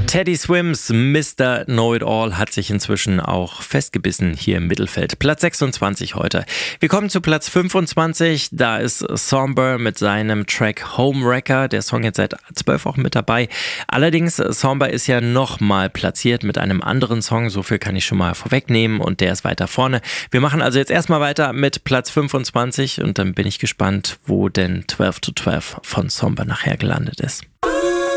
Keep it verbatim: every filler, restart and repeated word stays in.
Teddy Swims Mister Know-It-All hat sich inzwischen auch festgebissen hier im Mittelfeld. Platz sechsundzwanzig heute. Wir kommen zu Platz fünfundzwanzig. Da ist Somber mit seinem Track Homewrecker. Der Song jetzt seit zwölf Wochen mit dabei. Allerdings, Somber ist ja nochmal platziert mit einem anderen Song. So viel kann ich schon mal vorwegnehmen und der ist weiter vorne. Wir machen also jetzt erstmal weiter mit Platz fünfundzwanzig und dann bin ich gespannt, wo denn zwölf to zwölf von Somber nachher gelandet ist.